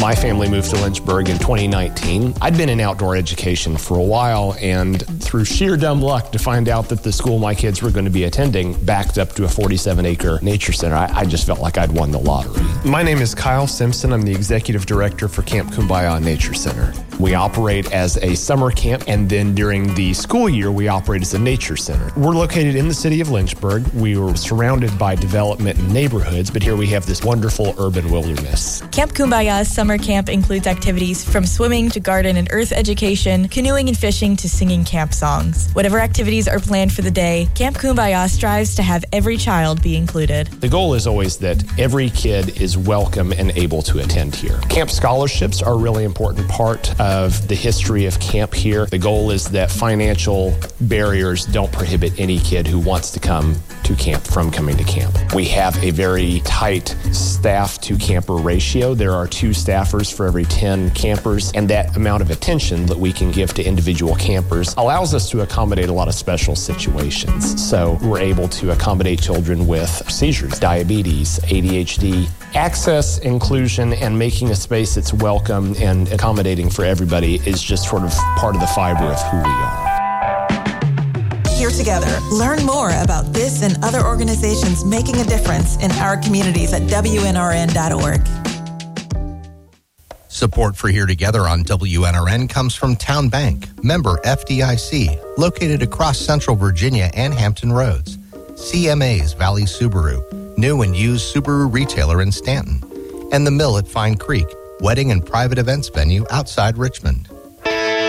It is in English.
My family moved to Lynchburg in 2019. I'd been in outdoor education for a while, and through sheer dumb luck to find out that the school my kids were going to be attending backed up to a 47-acre nature center, I just felt like I'd won the lottery. My name is Kyle Simpson. I'm the executive director for Camp Kumbaya Nature Center. We operate as a summer camp, and then during the school year, we operate as a nature center. We're located in the city of Lynchburg. We were surrounded by development and neighborhoods, but here we have this wonderful urban wilderness. Camp Kumbaya's summer camp includes activities from swimming to garden and earth education, canoeing and fishing to singing camp songs. Whatever activities are planned for the day, Camp Kumbaya strives to have every child be included. The goal is always that every kid is welcome and able to attend here. Camp scholarships are a really important part of the history of camp here. The goal is that financial barriers don't prohibit any kid who wants to come to camp from coming to camp. We have a very tight staff to camper ratio. There are 2 staffers for every 10 campers, and that amount of attention that we can give to individual campers allows us to accommodate a lot of special situations. So we're able to accommodate children with seizures, diabetes, ADHD. Access, inclusion, and making a space that's welcome and accommodating for everybody is just sort of part of the fiber of who we are. Here together, learn more about this and other organizations making a difference in our communities at WNRN.org. Support for Here Together on WNRN comes from Town Bank, member FDIC, located across Central Virginia and Hampton Roads. CMA's Valley Subaru, new and used Subaru retailer in Stanton. And The Mill at Fine Creek, wedding and private events venue outside Richmond.